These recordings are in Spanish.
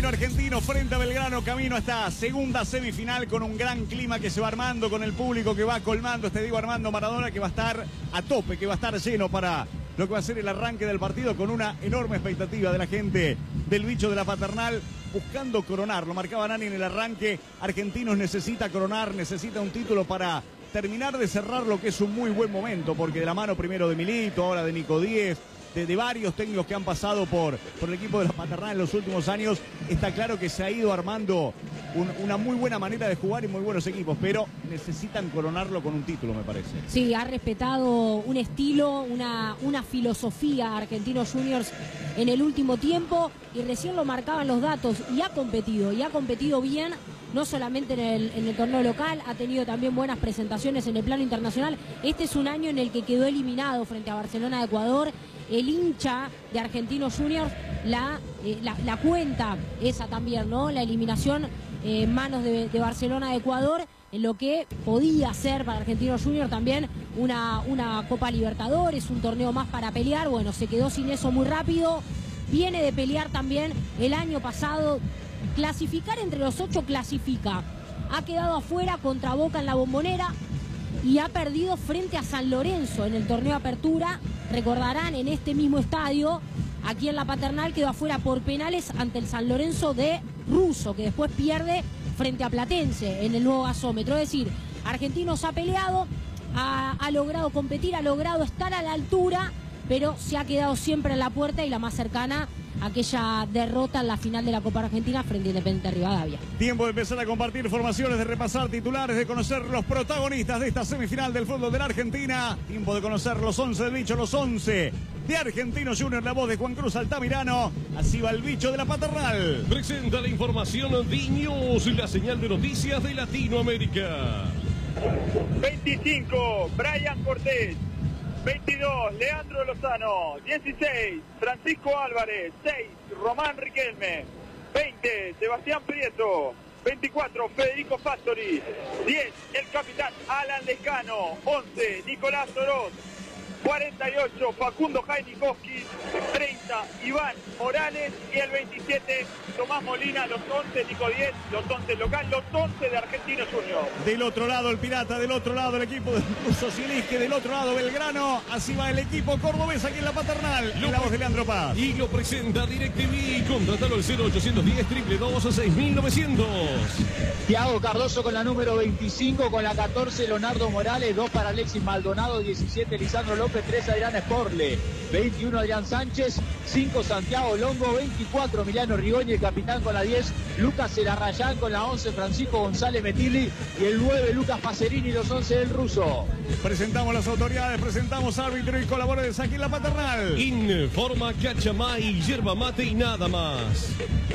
camino argentino frente a Belgrano, camino a esta segunda semifinal con un gran clima que se va armando, con el público que va colmando este Diego Armando Maradona, que va a estar a tope, que va a estar lleno para lo que va a ser el arranque del partido, con una enorme expectativa de la gente del bicho de la Paternal, buscando coronar. Lo marcaba Nani en el arranque. Argentinos necesita coronar, necesita un título para terminar de cerrar lo que es un muy buen momento, porque de la mano primero de Milito, ahora de Nico Díez, de varios técnicos que han pasado por el equipo de la Paternal en los últimos años, está claro que se ha ido armando una muy buena manera de jugar y muy buenos equipos, pero necesitan coronarlo con un título, me parece. Sí, ha respetado un estilo, una filosofía Argentinos Juniors en el último tiempo, y recién lo marcaban los datos, y ha competido bien, no solamente en el torneo local, ha tenido también buenas presentaciones en el plano internacional. Este es un año en el que quedó eliminado frente a Barcelona de Ecuador. El hincha de Argentinos Juniors la cuenta esa también, ¿no? La eliminación en manos de Barcelona de Ecuador, en lo que podía ser para Argentinos Juniors también una Copa Libertadores, un torneo más para pelear. Bueno, se quedó sin eso muy rápido. Viene de pelear también el año pasado. Clasificar entre los 8 clasifica. Ha quedado afuera contra Boca en la Bombonera y ha perdido frente a San Lorenzo en el torneo Apertura. Recordarán, en este mismo estadio, aquí en la Paternal, quedó afuera por penales ante el San Lorenzo de Russo, que después pierde frente a Platense en el nuevo gasómetro. Es decir, Argentinos ha peleado, ha logrado competir, ha logrado estar a la altura, pero se ha quedado siempre en la puerta, y la más cercana, aquella derrota en la final de la Copa Argentina frente a Independiente Rivadavia. Tiempo de empezar a compartir formaciones, de repasar titulares, de conocer los protagonistas de esta semifinal del fútbol de la Argentina. Tiempo de conocer los 11 del bicho, los 11 de Argentinos Juniors, la voz de Juan Cruz Altamirano. Así va el bicho de la Paternal. Presenta la información de News, la señal de noticias de Latinoamérica. 25, Brian Cortés. 22, Leandro Lozano. 16, Francisco Álvarez. 6, Román Riquelme. 20, Sebastián Prieto. 24, Federico Fastori. 10, el capitán Alan Lescano. 11, Nicolás Oroz. 48, Facundo Jainikowski. 30, Iván Morales. Y el 27, Tomás Molina. Los 11, Nico 10, los 11 local, los 11 de Argentinos Juniors. Del otro lado el Pirata, del otro lado el equipo de Socialisque, del otro lado Belgrano. Así va el equipo cordobés aquí en la Paternal. La voz de Leandro Paz. Y lo presenta DirecTV. Contratalo al 0810 222 6900. Thiago Cardoso con la número 25, con la 14 Leonardo Morales, 2 para Alexis Maldonado, 17 Lisandro López, 3 Adrián Sporle, 21 Adrián Sánchez, 5 Santiago Longo, 24 Emiliano Rigoni, el capitán con la 10, Lucas Elarrayán con la 11, Francisco González Metilli, y el 9 Lucas Pacerini, los 11 del ruso. Presentamos las autoridades, presentamos árbitro y colaboradores aquí en la Paternal. Informa Cachamay, yerba mate y nada más.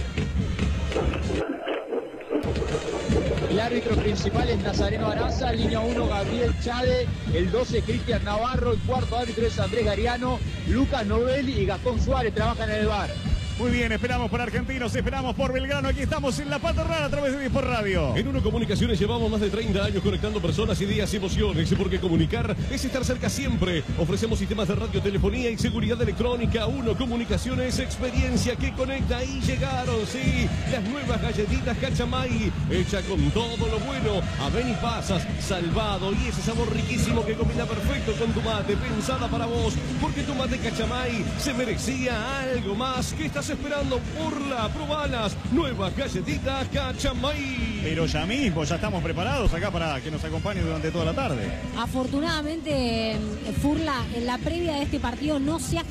El árbitro principal es Nazareno Araza, línea 1 Gabriel Chade, el 12 Cristian Navarro, el cuarto árbitro es Andrés Gariano, Lucas Novelli y Gastón Suárez trabajan en el VAR. Muy bien, esperamos por Argentinos, esperamos por Belgrano. Aquí estamos en la Paternal a través de Dispor Radio. En Uno Comunicaciones llevamos más de 30 años conectando personas, ideas y emociones, porque comunicar es estar cerca siempre. Ofrecemos sistemas de radiotelefonía y seguridad electrónica. Uno Comunicaciones, experiencia que conecta. Y llegaron, sí, las nuevas galletitas Cachamay, hecha con todo lo bueno. Aven y pasas, salvado, y ese sabor riquísimo que combina perfecto con tu mate, pensada para vos, porque tu mate Cachamay se merecía algo más. ¿Qué estás esperando? Probalas, nuevas galletitas Cachamay. Pero ya mismo, ya estamos preparados acá para que nos acompañe durante toda la tarde. Afortunadamente, Furla, en la previa de este partido no se ha